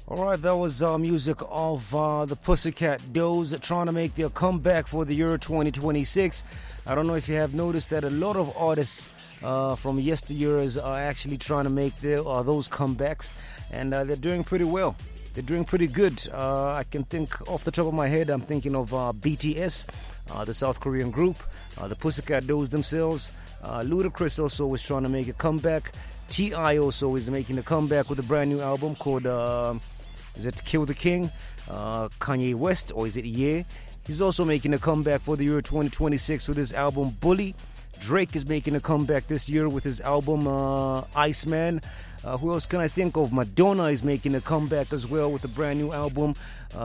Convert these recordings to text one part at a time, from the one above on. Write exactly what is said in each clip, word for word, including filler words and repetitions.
All right, that was uh, music of uh, the Pussycat Dolls trying to make their comeback for the Euro twenty twenty-six. I don't know if you have noticed that a lot of artists uh, from yesteryears are actually trying to make their, uh, those comebacks, and uh, they're doing pretty well. They're doing pretty good. Uh, I can think off the top of my head, I'm thinking of uh, B T S, uh, the South Korean group, uh, the Pussycat Dolls themselves. Uh, Ludacris also was trying to make a comeback. T I also is making a comeback with a brand new album called, uh, is it Kill the King? Uh, Kanye West, or is it Ye? He's also making a comeback for the year twenty twenty-six with his album Bully. Drake is making a comeback this year with his album uh, Iceman. Uh, who else can I think of? Madonna is making a comeback as well with a brand new album.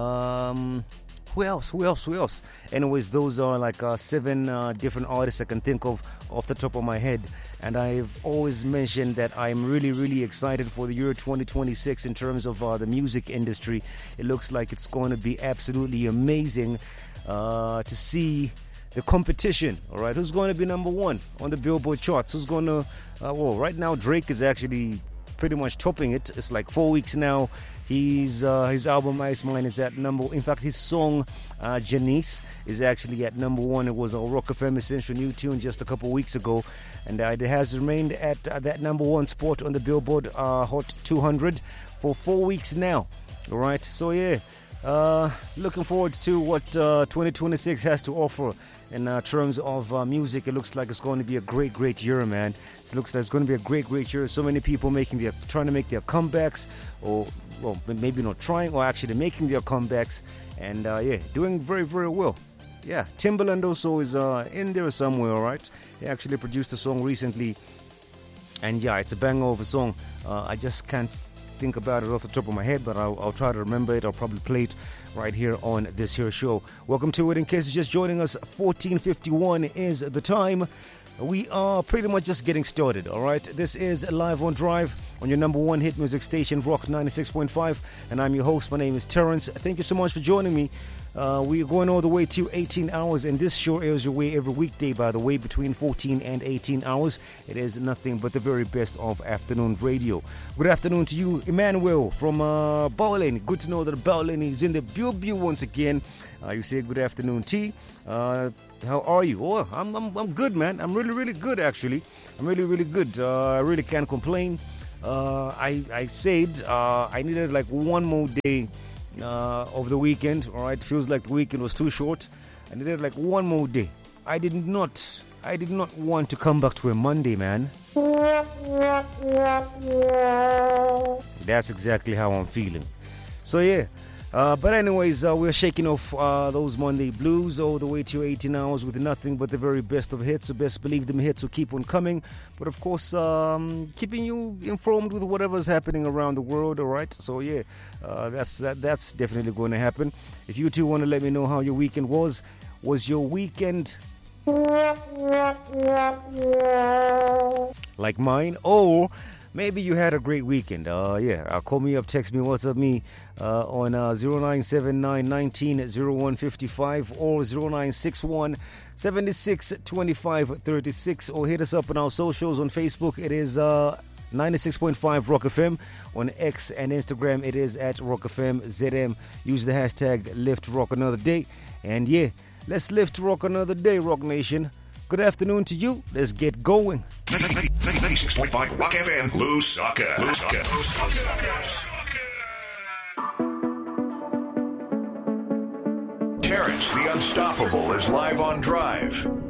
Um, who else? Who else? Who else? Anyways, those are like uh, seven uh, different artists I can think of off the top of my head. And I've always mentioned that I'm really, really excited for the year twenty twenty-six in terms of uh, the music industry. It looks like it's going to be absolutely amazing uh, to see the competition. All right, who's going to be number one on the Billboard charts? Who's going to? Uh, well, right now Drake is actually pretty much topping it. It's like four weeks now. He's uh, his album Iceman is at number. In fact, his song uh, Janice is actually at number one. It was a Rock F M Essential New Tune just a couple weeks ago, and uh, it has remained at uh, that number one spot on the Billboard uh, Hot two hundred for four weeks now. All right, so yeah, uh, looking forward to what uh, twenty twenty-six has to offer. In uh, terms of uh, music, it looks like it's going to be a great, great year, man. It looks like it's going to be a great, great year. So many people making their, trying to make their comebacks, or well, maybe not trying, or actually making their comebacks, and uh, yeah, doing very, very well. Yeah, Timbaland also is uh, in there somewhere, all right? He actually produced a song recently, and yeah, it's a banger of a song. Uh, I just can't think about it off the top of my head, but I'll, I'll try to remember it. I'll probably play it right here on this here show. Welcome to it. In case you're just joining us, fourteen fifty-one is the time. We are pretty much just getting started, all right? This is Live on Drive on your number one hit music station, Rock ninety-six point five, and I'm your host. My name is Terrence. Thank you so much for joining me. Uh, we are going all the way to eighteen hours, and this show airs your way every weekday, by the way, between fourteen and eighteen hours. It is nothing but the very best of afternoon radio. Good afternoon to you, Emmanuel from uh, Bowling. Good to know that Bowling is in the Bill once again. Uh, you say good afternoon, T. Uh, how are you? Oh, I'm, I'm I'm good, man. I'm really, really good, actually. I'm really, really good. Uh, I really can't complain. Uh, I, I said uh, I needed like one more day Uh, of the weekend. All right, feels like the weekend was too short. I needed like one more day. I did not I did not want to come back to a Monday, man. That's exactly how I'm feeling. So yeah, uh, but anyways, uh, we're shaking off uh, those Monday blues all the way to eighteen hours with nothing but the very best of hits. So best believe them hits will keep on coming. But of course, um, keeping you informed with whatever's happening around the world. All right, so yeah, uh, that's that. That's definitely going to happen. If you two want to let me know how your weekend was, was your weekend like mine, or maybe you had a great weekend? Uh, yeah, uh, call me up, text me, WhatsApp me uh, on uh, zero nine seven nine, one nine, zero one five five or zero nine six one, seven six two five three six, or hit us up on our socials. On Facebook, it is uh, ninety-six point five Rock F M. On X and Instagram, it is at Rock F M Z M. Use the hashtag Lift Rock Another Day. And yeah, let's lift rock another day, Rock Nation. Good afternoon to you. Let's get going. ninety-six point five Rock F M, Lusaka. Lusaka. Terrence the Unstoppable is live on Drive.